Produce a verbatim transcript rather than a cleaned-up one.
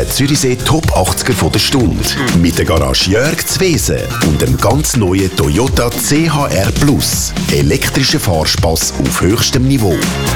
der Zürichsee Top achtziger von der Stunde. Mit der Garage Jörg Zwesen und dem ganz neuen Toyota C H R Plus. Elektrischer Fahrspass auf höchstem Niveau.